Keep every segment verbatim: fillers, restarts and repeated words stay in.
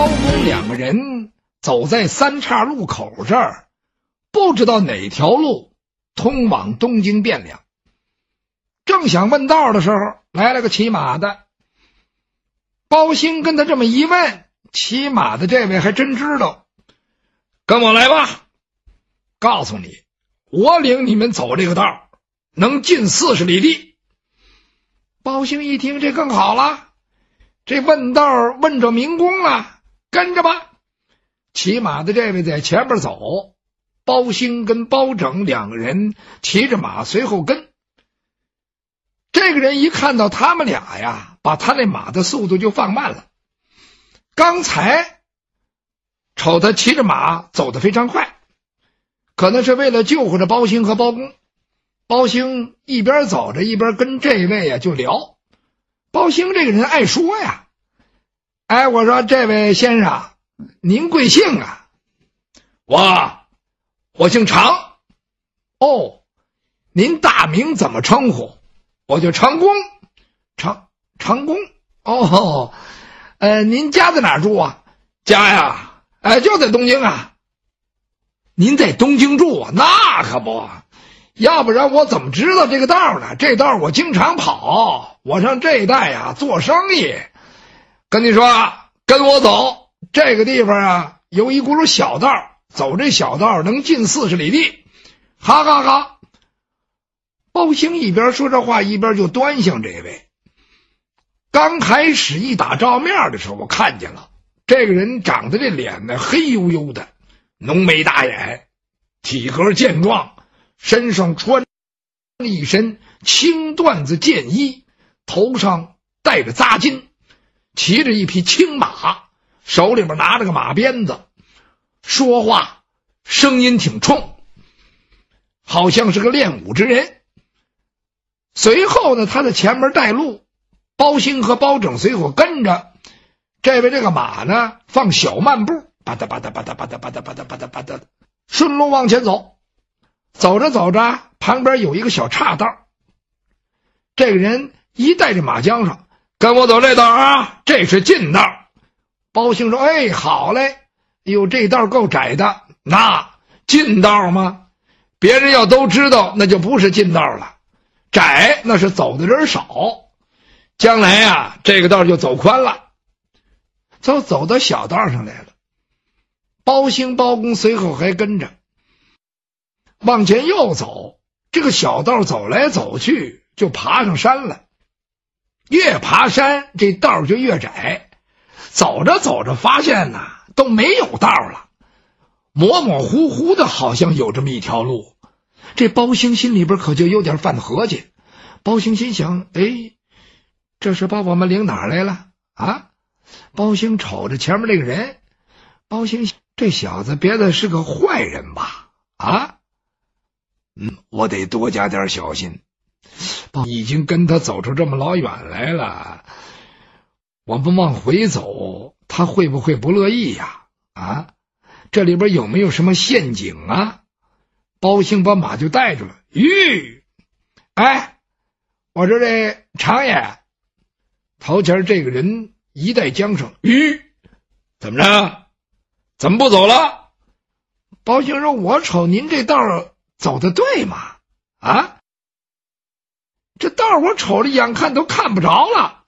公两个人走在三岔路口这儿，不知道哪条路通往东京汴梁。正想问道的时候，来了个骑马的。包兴跟他这么一问，骑马的这位还真知道。跟我来吧，告诉你，我领你们走这个道，能进四十里地。包兴一听，这更好了，这问道问着明公了，跟着吧。骑马的这位在前边走，包兴跟包拯两个人骑着马随后跟。这个人一看到他们俩呀，把他那马的速度就放慢了。刚才瞅他骑着马走得非常快，可能是为了救活着包兴和包公。包兴一边走着一边跟这位呀就聊。包兴这个人爱说呀，哎，我说这位先生，您贵姓啊？我我姓常。哦，您大名怎么称呼？我叫常公。常常公。哦，呃，您家在哪儿住啊？家呀，哎，就在东京啊。您在东京住啊？那可不，要不然我怎么知道这个道呢？这道我经常跑，我上这一带呀做生意。跟你说，跟我走，这个地方啊有一轱辘小道，走这小道能进四十里地。哈哈哈。包兴一边说这话，一边就端详这位。刚开始一打照面的时候，我看见了这个人长得这脸呢黑黝黝的，浓眉大眼，体格健壮，身上穿一身青缎子箭衣，头上戴着扎巾，骑着一匹青马，手里边拿着个马鞭子，说话声音挺冲，好像是个练武之人。随后呢，他在前面带路，包兴和包拯随后跟着。这位这个马呢放小慢步，吧嗒吧嗒吧嗒吧嗒吧嗒吧嗒吧嗒吧嗒，顺路往前走。走着走着，旁边有一个小岔道，这个人一带着马缰上，跟我走这道啊，这是近道。包兴说，哎，好嘞。哎呦，这道够窄的，那近道吗？别人要都知道，那就不是近道了。窄那是走的人少，将来呀这个道就走宽了。走走到小道上来了，包兴包公随后还跟着。往前又走，这个小道走来走去就爬上山了，越爬山这道就越窄。走着走着发现呐都没有道了，模模糊糊的好像有这么一条路。这包兴心里边可就有点犯合计。包兴心想，哎，这是把我们领哪儿来了啊？包兴瞅着前面这个人，包兴想，这小子别的是个坏人吧？啊，嗯，我得多加点小心。已经跟他走出这么老远来了，我们往回走，他会不会不乐意呀？啊，这里边有没有什么陷阱啊？包兴把马就带住了。吁，哎，我说这常爷，头前这个人一带缰绳。吁，怎么着？怎么不走了？包兴说，我瞅您这道走的对吗？啊，这道我瞅着眼看都看不着了。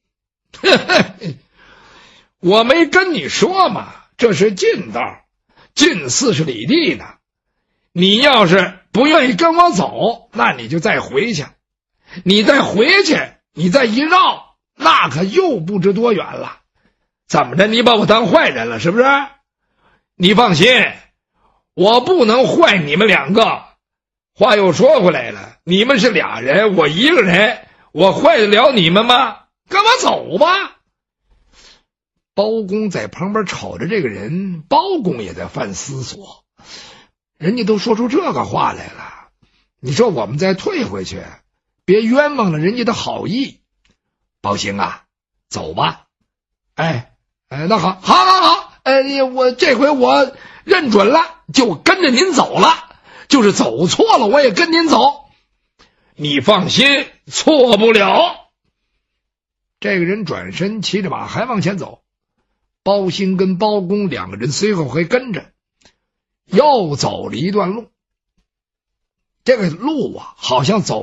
我没跟你说嘛，这是近道，近四十里地呢。你要是不愿意跟我走，那你就再回去。你再回去，你再一绕，那可又不知多远了。怎么着，你把我当坏人了是不是？你放心，我不能坏你们两个。话又说回来了，你们是俩人，我一个人，我坏得了你们吗？跟我走吧。包公在旁边瞅着这个人，包公也在犯思索。人家都说出这个话来了，你说我们再退回去，别冤枉了人家的好意。包兴啊，走吧。哎哎，那好，好，好，好，哎，我这回我认准了，就跟着您走了。就是走错了，我也跟您走。你放心，错不了。这个人转身骑着马还往前走。 包兴跟包公两个人随后还跟着，又走了一段路。这个路啊，好像走